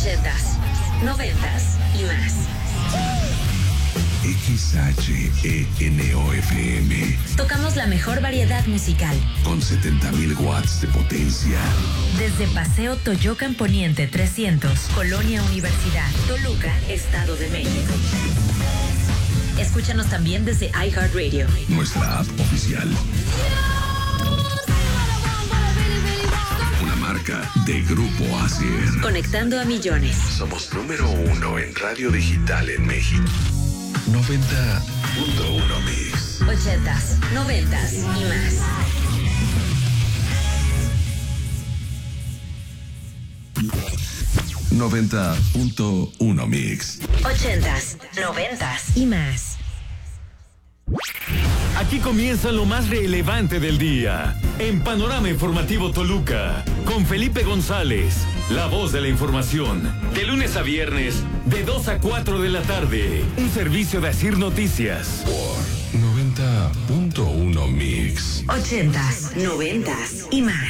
80s, 90s y más. XHENOFM. Tocamos la mejor variedad musical. Con 70,000 watts de potencia. Desde Paseo Toyocan Poniente 300, Colonia Universidad, Toluca, Estado de México. Escúchanos también desde iHeartRadio. Nuestra app oficial. Una marca de Grupo ASIR. Conectando a millones. Somos número 1 en radio digital en México. 90.1 Mix. 80s, 90s y más. ...90.1 Mix. 80s, 90s y más. Aquí comienza lo más relevante del día. En Panorama Informativo Toluca, con Felipe González, la voz de la información. De lunes a viernes, de 2 a 4 de la tarde. Un servicio de ASIR Noticias. Por 90.1 Mix. 80s, 90s y más.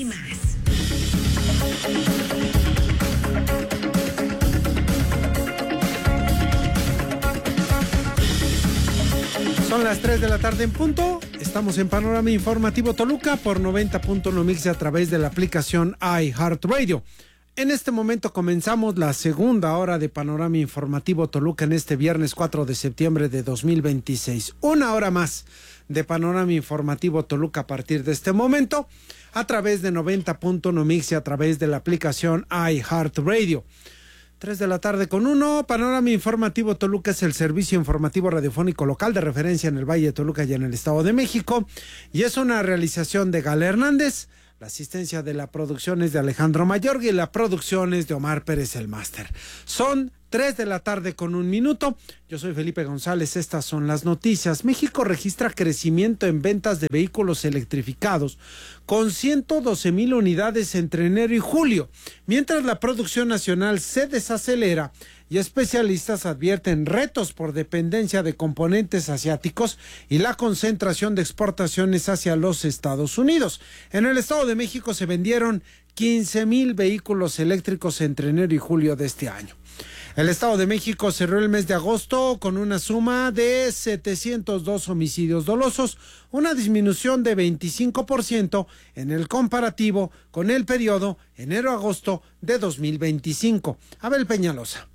Son las 3 de la tarde en punto. Estamos en Panorama Informativo Toluca por 90.1 Mix a través de la aplicación iHeartRadio. En este momento comenzamos la segunda hora de Panorama Informativo Toluca en este viernes 4 de septiembre de 2026. Una hora más de Panorama Informativo Toluca a partir de este momento a través de 90.1 Mix y a través de la aplicación iHeartRadio. 3 de la tarde con 1, Panorama Informativo Toluca es el servicio informativo radiofónico local de referencia en el Valle de Toluca y en el Estado de México, y es una realización de Gala Hernández. La asistencia de la producción es de Alejandro Mayorga y la producción es de Omar Pérez el Máster. Son 3 de la tarde con 1 minuto. Yo soy Felipe González, estas son las noticias. México registra crecimiento en ventas de vehículos electrificados con 112,000 unidades entre enero y julio, mientras la producción nacional se desacelera y especialistas advierten retos por dependencia de componentes asiáticos y la concentración de exportaciones hacia los Estados Unidos. En el Estado de México se vendieron 15,000 vehículos eléctricos entre enero y julio de este año. El Estado de México cerró el mes de agosto con una suma de 702 homicidios dolosos, una disminución de 25% en el comparativo con el periodo enero-agosto de 2025. Abel Peñalosa.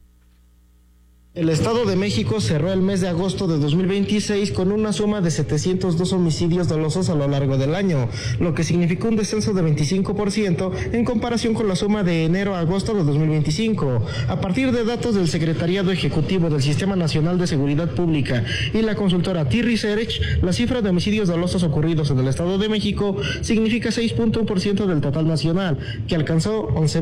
El Estado de México cerró el mes de agosto de 2026 con una suma de 702 homicidios dolosos a lo largo del año, lo que significó un descenso de 25% en comparación con la suma de enero a agosto de 2025. A partir de datos del Secretariado Ejecutivo del Sistema Nacional de Seguridad Pública y la consultora T-Research, la cifra de homicidios dolosos ocurridos en el Estado de México significa 6.1% del total nacional, que alcanzó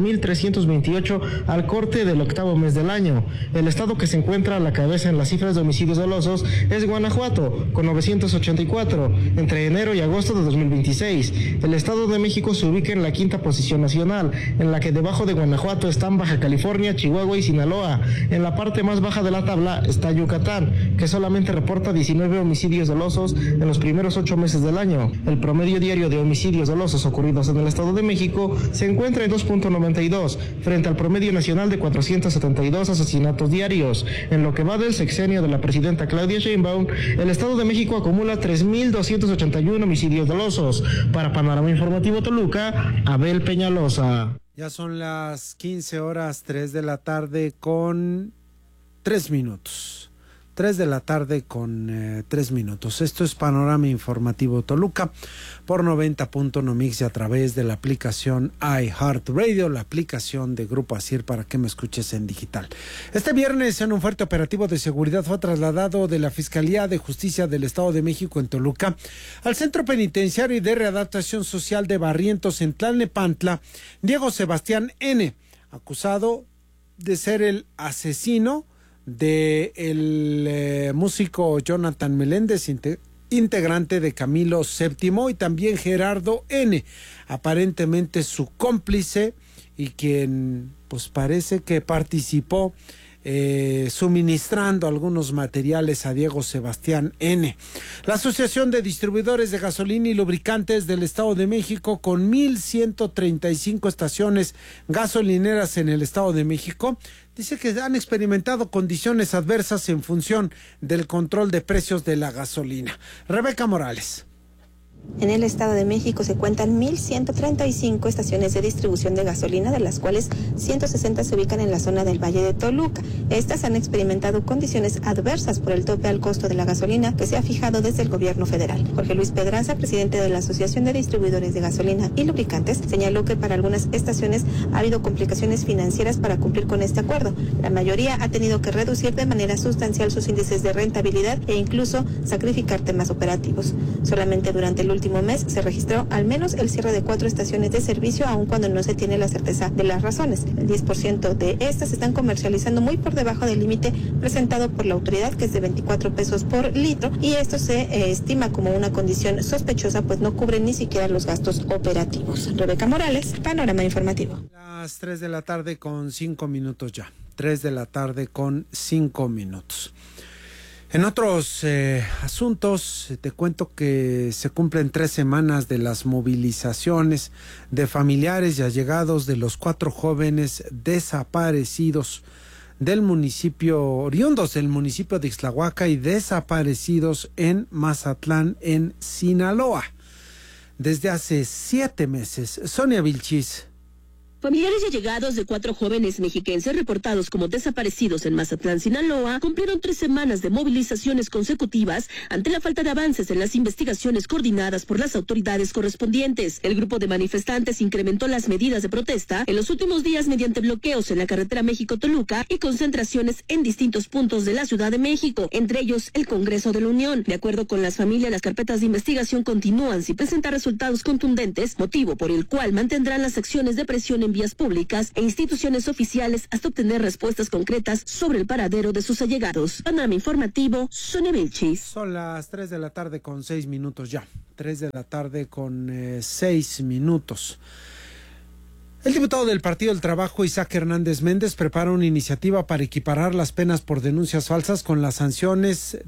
11,328 al corte del octavo mes del año. El estado que se encuentra a la cabeza en las cifras de homicidios dolosos es Guanajuato, con 984, entre enero y agosto de 2026. El Estado de México se ubica en la quinta posición nacional, en la que debajo de Guanajuato están Baja California, Chihuahua y Sinaloa. En la parte más baja de la tabla está Yucatán, que solamente reporta 19 homicidios dolosos en los primeros 8 meses del año. El promedio diario de homicidios dolosos ocurridos en el Estado de México se encuentra en 2.92, frente al promedio nacional de 472 asesinatos diarios. En lo que va del sexenio de la presidenta Claudia Sheinbaum, el Estado de México acumula 3,281 homicidios dolosos. Para Panorama Informativo Toluca, Abel Peñalosa. Ya son las 15 horas, 3 de la tarde con 3 minutos. 3 de la tarde con 3 minutos. Esto es Panorama Informativo Toluca por 90.1 Mix y a través de la aplicación iHeartRadio, la aplicación de Grupo ASIR para que me escuches en digital. Este viernes, en un fuerte operativo de seguridad, fue trasladado de la Fiscalía de Justicia del Estado de México en Toluca al Centro Penitenciario y de Readaptación Social de Barrientos en Tlalnepantla, Diego Sebastián N., acusado de ser el asesino de el músico Jonathan Meléndez, integrante de Camilo VII, y también Gerardo N., aparentemente su cómplice y quien pues parece que participó suministrando algunos materiales a Diego Sebastián N. La Asociación de Distribuidores de Gasolina y Lubricantes del Estado de México, con 1,135 estaciones gasolineras en el Estado de México, dice que han experimentado condiciones adversas en función del control de precios de la gasolina. Rebeca Morales. En el Estado de México se cuentan 1,135 estaciones de distribución de gasolina, de las cuales 160 se ubican en la zona del Valle de Toluca. Estas han experimentado condiciones adversas por el tope al costo de la gasolina que se ha fijado desde el gobierno federal. Jorge Luis Pedraza, presidente de la Asociación de Distribuidores de Gasolina y Lubricantes, señaló que para algunas estaciones ha habido complicaciones financieras para cumplir con este acuerdo. La mayoría ha tenido que reducir de manera sustancial sus índices de rentabilidad e incluso sacrificar temas operativos. Solamente durante el último mes se registró al menos el cierre de 4 estaciones de servicio, aun cuando no se tiene la certeza de las razones. El 10% de estas están comercializando muy por debajo del límite presentado por la autoridad, que es de 24 pesos por litro, y esto se estima como una condición sospechosa, pues no cubre ni siquiera los gastos operativos. Rebeca Morales, Panorama Informativo. Las 3 de la tarde con 5 minutos ya. 3 de la tarde con 5 minutos. En otros asuntos, te cuento que se cumplen 3 semanas de las movilizaciones de familiares y allegados de los 4 jóvenes desaparecidos del municipio, oriundos del municipio de Ixtlahuaca y desaparecidos en Mazatlán, en Sinaloa, desde hace 7 meses. Sonia Vilchis. Familiares y allegados de 4 jóvenes mexiquenses reportados como desaparecidos en Mazatlán, Sinaloa, cumplieron 3 semanas de movilizaciones consecutivas ante la falta de avances en las investigaciones coordinadas por las autoridades correspondientes. El grupo de manifestantes incrementó las medidas de protesta en los últimos días mediante bloqueos en la carretera México-Toluca y concentraciones en distintos puntos de la Ciudad de México, entre ellos el Congreso de la Unión. De acuerdo con las familias, las carpetas de investigación continúan sin presentar resultados contundentes, motivo por el cual mantendrán las acciones de presión en vías públicas e instituciones oficiales hasta obtener respuestas concretas sobre el paradero de sus allegados. Panorama Informativo, Sonia Vilchis. Son las 3 de la tarde con 6 minutos ya. 3 de la tarde con 6 minutos. El diputado del Partido del Trabajo, Isaac Hernández Méndez, prepara una iniciativa para equiparar las penas por denuncias falsas con las sanciones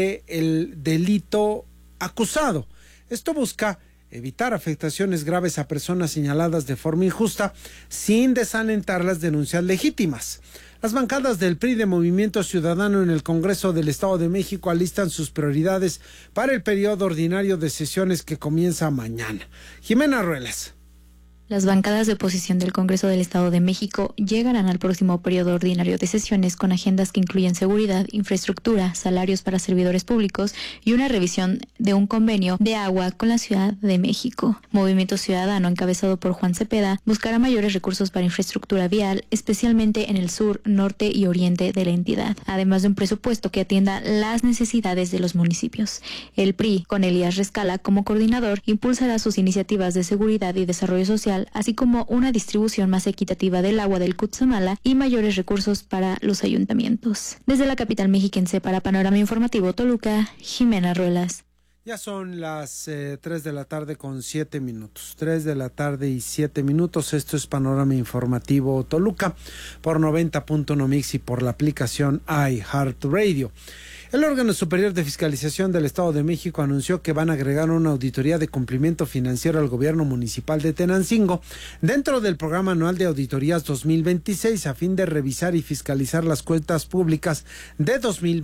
del delito acusado. Esto busca evitar afectaciones graves a personas señaladas de forma injusta sin desalentar las denuncias legítimas. Las bancadas del PRI de Movimiento Ciudadano en el Congreso del Estado de México alistan sus prioridades para el periodo ordinario de sesiones que comienza mañana. Jimena Ruelas. Las bancadas de oposición del Congreso del Estado de México llegarán al próximo periodo ordinario de sesiones con agendas que incluyen seguridad, infraestructura, salarios para servidores públicos y una revisión de un convenio de agua con la Ciudad de México. Movimiento Ciudadano, encabezado por Juan Cepeda, buscará mayores recursos para infraestructura vial, especialmente en el sur, norte y oriente de la entidad, además de un presupuesto que atienda las necesidades de los municipios. El PRI, con Elías Rescala como coordinador, impulsará sus iniciativas de seguridad y desarrollo social, así como una distribución más equitativa del agua del Cutzamala y mayores recursos para los ayuntamientos. Desde la capital mexiquense para Panorama Informativo Toluca, Jimena Ruelas. Ya son las 3 de la tarde con 7 minutos. 3 de la tarde y 7 minutos. Esto es Panorama Informativo Toluca por 90.1 Mix y por la aplicación iHeartRadio. El órgano superior de fiscalización del Estado de México anunció que van a agregar una auditoría de cumplimiento financiero al gobierno municipal de Tenancingo dentro del programa anual de auditorías 2026 a fin de revisar y fiscalizar las cuentas públicas de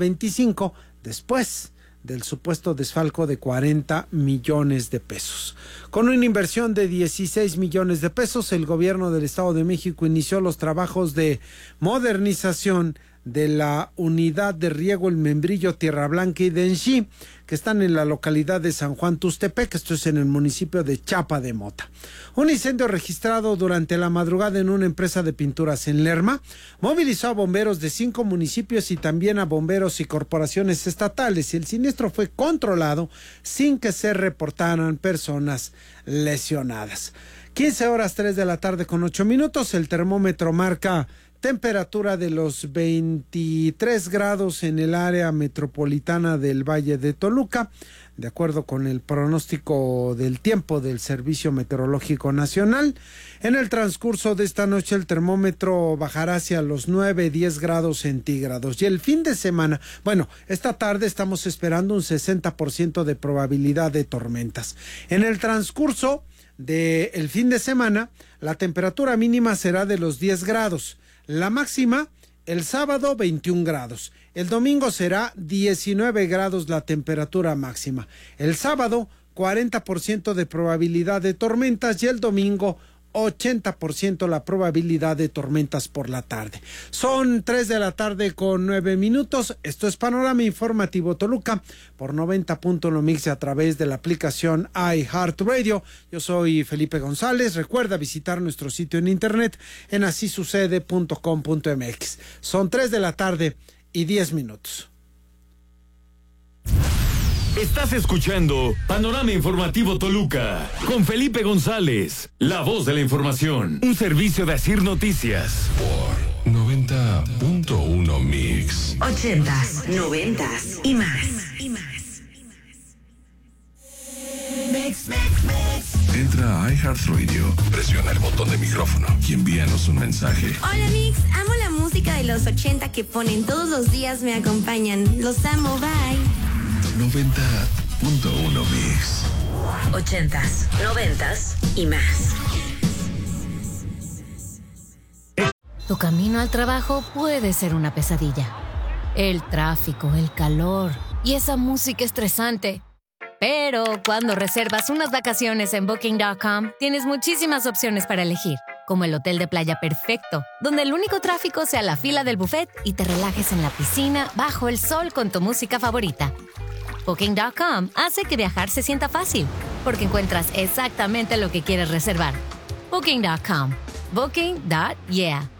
2025 después del supuesto desfalco de 40 millones de pesos. Con una inversión de 16 millones de pesos, el gobierno del Estado de México inició los trabajos de modernización de la unidad de riego El Membrillo, Tierra Blanca y Denshi, que están en la localidad de San Juan Tustepec, esto es en el municipio de Chapa de Mota. Un incendio registrado durante la madrugada en una empresa de pinturas en Lerma movilizó a bomberos de 5 municipios y también a bomberos y corporaciones estatales, y el siniestro fue controlado sin que se reportaran personas lesionadas. 15 horas 3 de la tarde con 8 minutos, el termómetro marca temperatura de los 23 grados en el área metropolitana del Valle de Toluca, de acuerdo con el pronóstico del tiempo del Servicio Meteorológico Nacional. En el transcurso de esta noche el termómetro bajará hacia los 9-10 grados centígrados. Y el fin de semana, bueno, esta tarde estamos esperando un 60% de probabilidad de tormentas. En el transcurso del fin de semana, la temperatura mínima será de los 10 grados. La máxima, el sábado, 21 grados. El domingo será 19 grados la temperatura máxima. El sábado, 40% de probabilidad de tormentas y el domingo, 80% la probabilidad de tormentas por la tarde. Son 3 de la tarde con 9 minutos. Esto es Panorama Informativo Toluca por 90.1 MIX a través de la aplicación iHeartRadio. Yo soy Felipe González. Recuerda visitar nuestro sitio en internet en asisucede.com.mx. Son 3 de la tarde y 10 minutos. Estás escuchando Panorama Informativo Toluca con Felipe González, la voz de la información. Un servicio de Asir Noticias. Por 90.1 MIX. 80s, 90s y más. Entra a iHeartRadio, presiona el botón de micrófono y envíanos un mensaje. Hola Mix, amo la música de los 80 que ponen todos los días, me acompañan. Los amo, bye. 90.1 MIX. 80s, 90s y más. Tu camino al trabajo puede ser una pesadilla. El tráfico, el calor y esa música estresante. Pero cuando reservas unas vacaciones en Booking.com, tienes muchísimas opciones para elegir, como el hotel de playa perfecto, donde el único tráfico sea la fila del buffet y te relajes en la piscina bajo el sol con tu música favorita. Booking.com hace que viajar se sienta fácil, porque encuentras exactamente lo que quieres reservar. Booking.com. Booking.yeah.